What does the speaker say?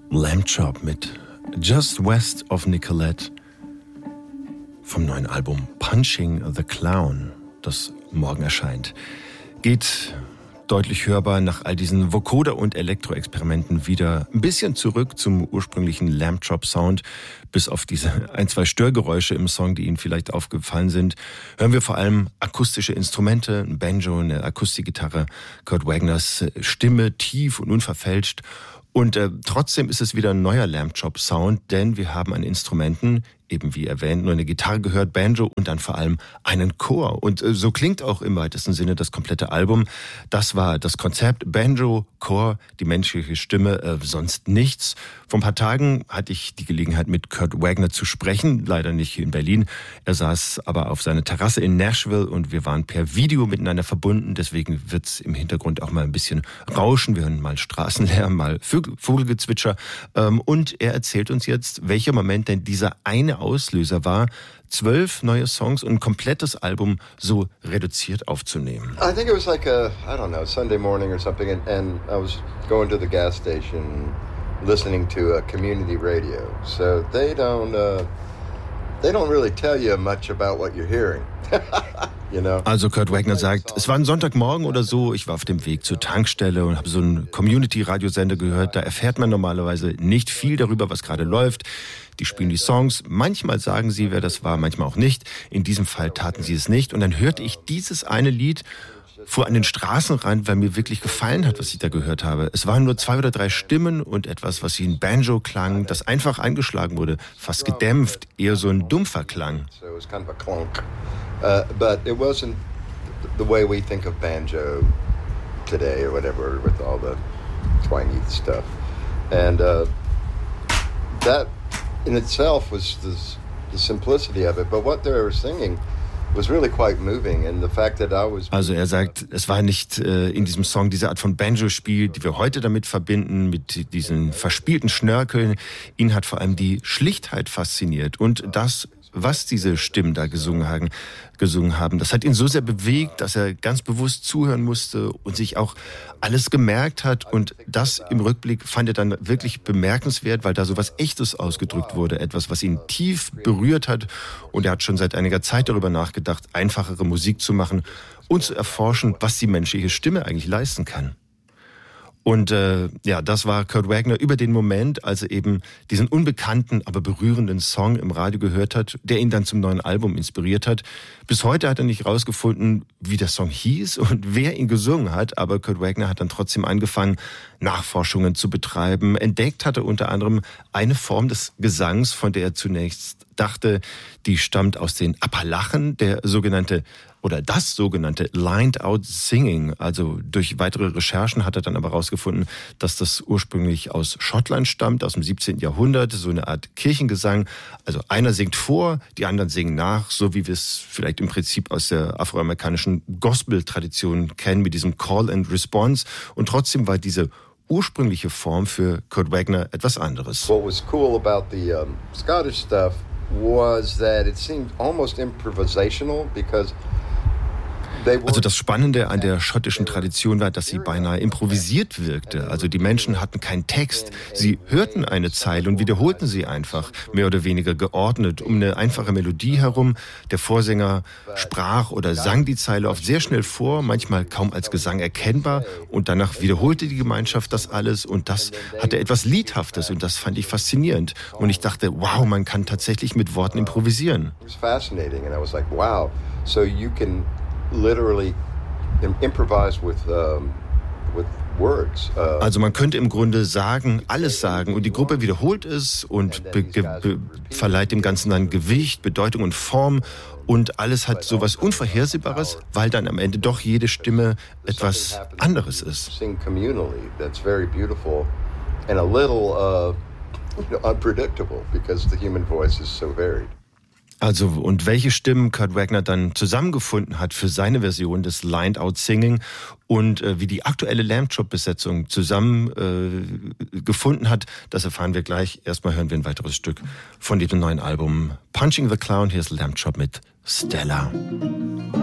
Lamb Chop mit Just West of Nicolette vom neuen Album Punching the Clown, das morgen erscheint. Geht deutlich hörbar nach all diesen Vocoder- und Elektro-Experimenten wieder ein bisschen zurück zum ursprünglichen Lamb Chop Sound. Bis auf diese ein, zwei Störgeräusche im Song, die Ihnen vielleicht aufgefallen sind, hören wir vor allem akustische Instrumente, ein Banjo, eine Akustikgitarre, Kurt Wagners Stimme tief und unverfälscht. Und trotzdem ist es wieder ein neuer Lamb Chop Sound, denn wir haben an Instrumenten, eben wie erwähnt, nur eine Gitarre gehört, Banjo und dann vor allem einen Chor. Und so klingt auch im weitesten Sinne das komplette Album. Das war das Konzept: Banjo, Chor, die menschliche Stimme, sonst nichts. Vor ein paar Tagen hatte ich die Gelegenheit, mit Kurt Wagner zu sprechen, leider nicht in Berlin. Er saß aber auf seiner Terrasse in Nashville und wir waren per Video miteinander verbunden. Deswegen wird's im Hintergrund auch mal ein bisschen rauschen. Wir hören mal Straßenlärm, mal Vogelgezwitscher. Und er erzählt uns jetzt, welcher Moment denn dieser eine Auslöser war, 12 neue Songs und ein komplettes Album so reduziert aufzunehmen. I think it was like a, I don't know, Sunday morning or something, and I was going to the gas station listening to a community radio. So they don't really tell you much about what you're hearing. You know? Also Kurt Wagner sagt, es war ein Sonntagmorgen oder so, ich war auf dem Weg zur Tankstelle und habe so einen Community-Radiosender gehört. Da erfährt man normalerweise nicht viel darüber, was gerade läuft. Die spielen die Songs, manchmal sagen sie, wer das war, manchmal auch nicht. In diesem Fall taten sie es nicht. Und dann hörte ich dieses eine Lied, fuhr an den Straßenrand, weil mir wirklich gefallen hat, was ich da gehört habe. Es waren nur 2 oder 3 Stimmen und etwas, was wie ein Banjo klang, das einfach eingeschlagen wurde, fast gedämpft, eher so ein dumpfer Klang. But it wasn't the way we think of banjo today or whatever, with all the twangy stuff. And that in itself was the simplicity of it. But what they were singing was really quite moving, and the fact that I was... Also er sagt, es war nicht in diesem Song diese Art von Banjo-Spiel, die wir heute damit verbinden, mit diesen verspielten Schnörkeln. Ihn hat vor allem die Schlichtheit fasziniert und das, was diese Stimmen da gesungen haben, das hat ihn so sehr bewegt, dass er ganz bewusst zuhören musste und sich auch alles gemerkt hat. Und das im Rückblick fand er dann wirklich bemerkenswert, weil da so was Echtes ausgedrückt wurde, etwas, was ihn tief berührt hat. Und er hat schon seit einiger Zeit darüber nachgedacht, einfachere Musik zu machen und zu erforschen, was die menschliche Stimme eigentlich leisten kann. Und das war Kurt Wagner über den Moment, als er eben diesen unbekannten, aber berührenden Song im Radio gehört hat, der ihn dann zum neuen Album inspiriert hat. Bis heute hat er nicht rausgefunden, wie der Song hieß und wer ihn gesungen hat, aber Kurt Wagner hat dann trotzdem angefangen, Nachforschungen zu betreiben. Entdeckt hat er unter anderem eine Form des Gesangs, von der er zunächst dachte, die stammt aus den Appalachen, das sogenannte Lined Out Singing. Also durch weitere Recherchen hat er dann aber herausgefunden, dass das ursprünglich aus Schottland stammt, aus dem 17. Jahrhundert, so eine Art Kirchengesang. Also einer singt vor, die anderen singen nach, so wie wir es vielleicht im Prinzip aus der afroamerikanischen Gospel-Tradition kennen, mit diesem Call and Response. Und trotzdem war diese ursprüngliche Form für Kurt Wagner etwas anderes. What was cool about the Scottish stuff was that it seemed almost improvisational because Also das Spannende an der schottischen Tradition war, dass sie beinahe improvisiert wirkte. Also die Menschen hatten keinen Text. Sie hörten eine Zeile und wiederholten sie einfach, mehr oder weniger geordnet, um eine einfache Melodie herum. Der Vorsänger sprach oder sang die Zeile oft sehr schnell vor, manchmal kaum als Gesang erkennbar. Und danach wiederholte die Gemeinschaft das alles und das hatte etwas Liedhaftes und das fand ich faszinierend. Und ich dachte, wow, man kann tatsächlich mit Worten improvisieren. It was fascinating and I was like, wow, so you can literally improvise with words. Also man könnte im Grunde sagen, alles sagen und die Gruppe wiederholt es und verleiht dem Ganzen dann Gewicht, Bedeutung und Form und alles hat sowas Unvorhersehbares, weil dann am Ende doch jede Stimme etwas anderes ist. Sing communally, that's very beautiful and a little unpredictable because the human voice is so varied. Also, und welche Stimmen Kurt Wagner dann zusammengefunden hat für seine Version des Lined Out Singing und wie die aktuelle Lamb Chop Besetzung zusammengefunden hat, das erfahren wir gleich. Erstmal hören wir ein weiteres Stück von diesem neuen Album Punching the Clown. Hier ist Lamb Chop mit Stella.